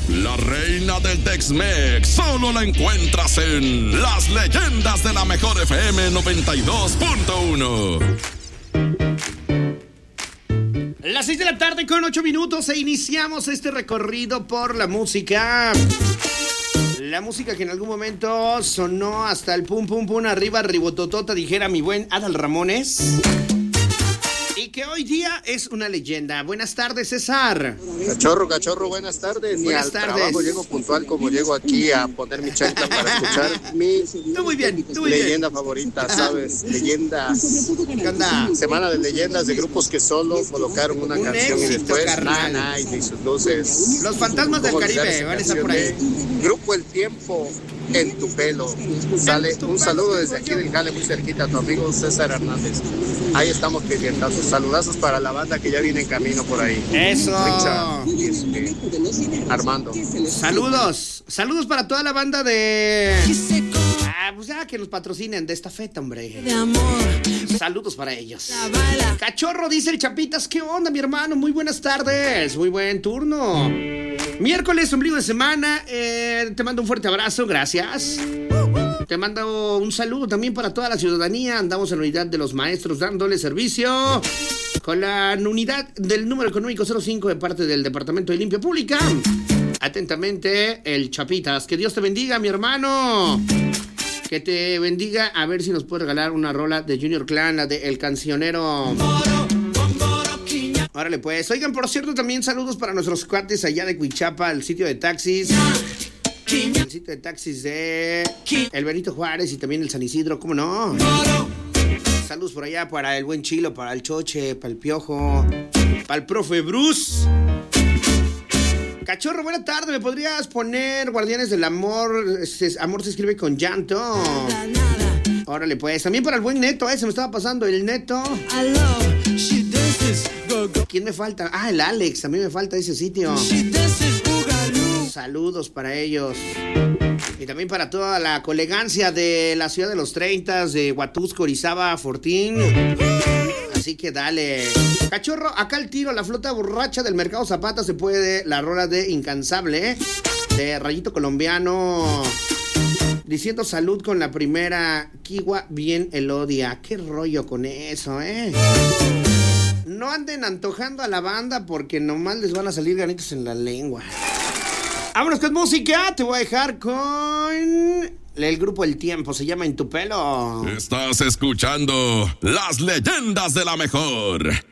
La reina del Tex-Mex solo la encuentras en Las Leyendas de la Mejor FM 92.1. Las 6 de la tarde con 8 minutos e iniciamos este recorrido por la música. La música que en algún momento sonó hasta el pum pum pum arriba, ribototota, dijera mi buen Adal Ramones. Y que hoy día es una leyenda. Buenas tardes, César. Cachorro, buenas tardes. Buenas tardes. Al trabajo llego puntual como llego aquí a poner mi chancla para escuchar mi leyenda favorita, ¿sabes? Leyendas. ¿Qué onda? Semana de leyendas de grupos que solo colocaron una canción éxito, y después carnal. nada, y sus luces. Los fantasmas del Caribe van a estar por ahí. Grupo El Tiempo en tu pelo. Sale un saludo desde aquí del Jale, muy cerquita, a tu amigo César Hernández. Ahí estamos pidiendo saludazos para la banda que ya viene en camino por ahí. Eso. Richard, Armando. Saludos para toda la banda de... pues ya que nos patrocinen de esta feta, hombre. Saludos para ellos. Cachorro, dice el Chapitas, ¿qué onda, mi hermano? Muy buenas tardes, muy buen turno. Miércoles, ombligo de semana, te mando un fuerte abrazo, gracias. Te mando un saludo también para toda la ciudadanía. Andamos en la unidad de los maestros dándole servicio con la unidad del número económico 05 de parte del Departamento de Limpia Pública. Atentamente, el Chapitas. Que Dios te bendiga, mi hermano. Que te bendiga. A ver si nos puede regalar una rola de Junior Clan, la de El Cancionero. Órale pues. Oigan, por cierto, también saludos para nuestros cuates allá de Cuichapa, el sitio de taxis. El sitio de taxis de el Benito Juárez y también el San Isidro, ¿cómo no? Saludos por allá para el buen Chilo, para el Choche, para el Piojo, para el profe Bruce. Cachorro, buena tarde. ¿Me podrías poner Guardianes del Amor? Amor se escribe con llanto. Órale pues. También para el buen Neto, se me estaba pasando el Neto. ¿Quién me falta? El Alex, también me falta ese sitio. Saludos para ellos. Y también para toda la colegancia de la ciudad de los 30, de Huatusco, Orizaba, Fortín. Así que dale. Cachorro, acá el tiro, la flota borracha del Mercado Zapata se puede. La rola de Incansable, de Rayito Colombiano. Diciendo salud con la primera. Kiwa bien Elodia. Qué rollo con eso, No anden antojando a la banda porque nomás les van a salir ganitos en la lengua. Vámonos con música. Te voy a dejar con el grupo El Tiempo. Se llama En tu pelo. Estás escuchando Las Leyendas de la Mejor.